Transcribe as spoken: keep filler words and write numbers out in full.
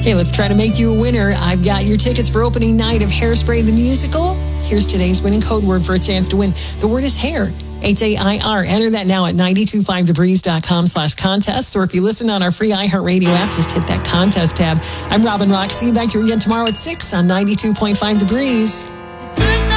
Hey, let's try to make you a winner. I've got your tickets for opening night of Hairspray the Musical. Here's today's winning code word for a chance to win. The word is hair. H A I R. Enter that now at nine two five the breeze dot com slash contests. Or if you listen on our free iHeartRadio app, just hit that contest tab. I'm Robin Rock. See you back here again tomorrow at six on ninety-two point five The Breeze.